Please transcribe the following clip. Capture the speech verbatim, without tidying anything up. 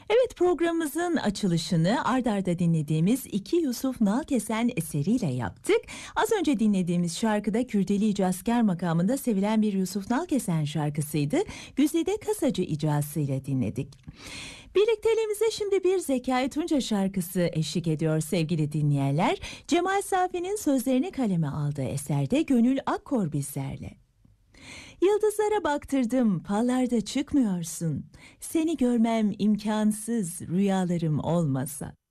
Evet, programımızın açılışını ard arda dinlediğimiz iki Yusuf Nalkesen eseriyle yaptık. Az önce dinlediğimiz şarkıda Kürdeli İcazkar makamında sevilen bir Yusuf Nalkesen şarkısıydı. Güzide Kasacı icrasıyla dinledik. Birlikteliğimize şimdi bir Zekai Tunca şarkısı eşlik ediyor sevgili dinleyenler. Cemal Safi'nin sözlerini kaleme aldığı eserde Gönül Akkor bizlerle. Yıldızlara baktırdım, fallarda çıkmıyorsun. Seni görmem imkansız, rüyalarım olmasa.